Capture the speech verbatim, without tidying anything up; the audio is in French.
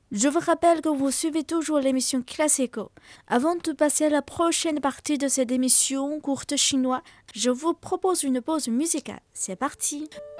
Je vous rappelle que vous suivez toujours l'émission Classico. Avant de passer à la prochaine partie de cette émission courte chinois, je vous propose une pause musicale. C'est parti!